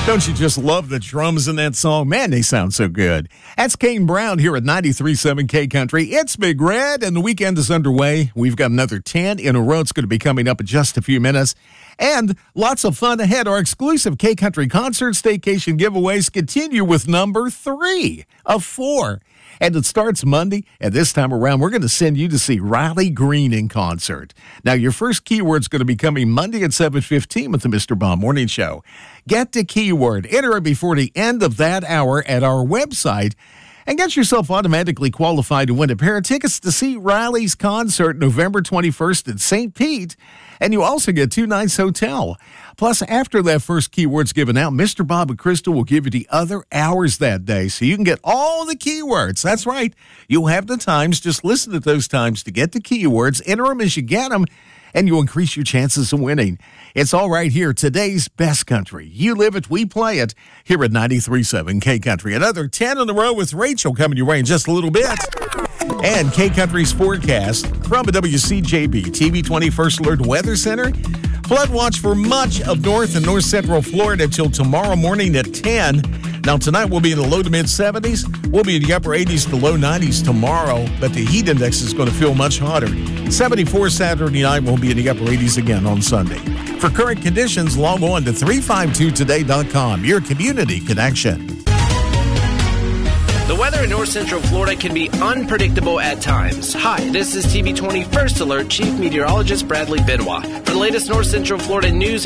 Don't you just love the drums in that song? Man, they sound so good. That's Kane Brown here at 93.7 K Country. It's Big Red, and the weekend is underway. We've got another 10 in a row. It's going to be coming up in just a few minutes. And lots of fun ahead. Our exclusive K Country Concert Staycation giveaways continue with number 3 of 4. And it starts Monday, and this time around, we're going to send you to see Riley Green in concert. Now, your first keyword's going to be coming Monday at 7:15 with the Mr. Bob Morning Show. Get the keyword, enter it before the end of that hour at our website, and get yourself automatically qualified to win a pair of tickets to see Riley's concert November 21st in St. Pete. And you also get 2 nights hotel. Plus, after that first keyword's given out, Mr. Bob and Crystal will give you the other hours that day so you can get all the keywords. That's right. You'll have the times. Just listen to those times to get the keywords. Enter them as you get them, and you'll increase your chances of winning. It's all right here. Today's best country. You live it, we play it here at 93.7 K Country. Another 10 in a row with Rachel coming your way in just a little bit. And K Country's forecast from a WCJB TV 21st Alert Weather Center. Flood watch for much of north and north central Florida till tomorrow morning at 10. Now, tonight we'll be in the low to mid 70s. We'll be in the upper 80s to low 90s tomorrow, but the heat index is going to feel much hotter. 74 Saturday night, we'll be in the upper 80s again on Sunday. For current conditions, log on to 352today.com, your community connection. The weather in north central Florida can be unpredictable at times. Hi, this is TV 21st Alert Chief Meteorologist Bradley Benoit. For the latest north central Florida news